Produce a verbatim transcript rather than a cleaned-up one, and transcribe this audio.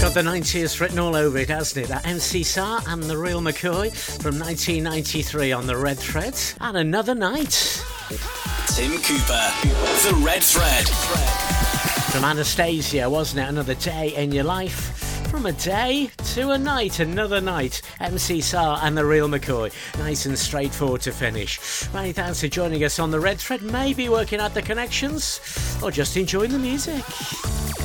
Got the nineties written all over it, hasn't it? That M C Sar and the Real McCoy from nineteen ninety-three on the Red Thread. And Another Night. Tim Cooper, the Red Thread. From Anastasia, wasn't it? Another day in your life. From a day to a night, another night. M C Sar and the Real McCoy. Nice and straightforward to finish. Many thanks for joining us on the Red Thread. Maybe working out the connections or just enjoying the music.